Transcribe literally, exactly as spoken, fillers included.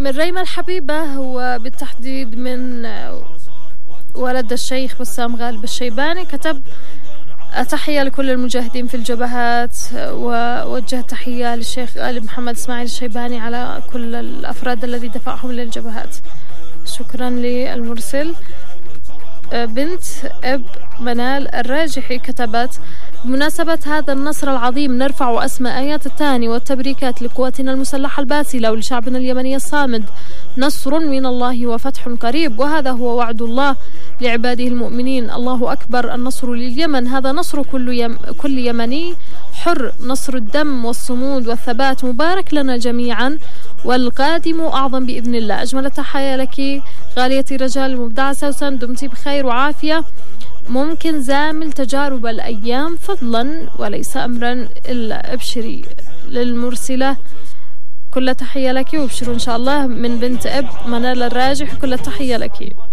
من ريما الحبيبة، هو بالتحديد من ولد الشيخ بسام غالب الشيباني. كتب: تحية لكل المجاهدين في الجبهات، ووجه تحية للشيخ غالب محمد إسماعيل الشيباني على كل الأفراد الذي دفعهم للجبهات. شكرا للمرسل. بنت أب منال الراجحي كتبت: بمناسبة هذا النصر العظيم نرفع أسمى آيات التهاني والتبريكات لقواتنا المسلحة الباسلة ولشعبنا اليمني الصامد. نصر من الله وفتح قريب، وهذا هو وعد الله لعباده المؤمنين. الله أكبر، النصر لليمن، هذا نصر كل, يم كل يمني حر، نصر الدم والصمود والثبات، مبارك لنا جميعا والقادم أعظم بإذن الله. أجمل التحية لك غاليتي رجال المبدعة سوسن، دمتي بخير وعافية. ممكن زامل تجارب الأيام فضلا وليس أمرا إلا أبشري. للمرسلة كل تحية لك، وابشروا إن شاء الله. من بنت أب منال الراجح، كل تحية لك.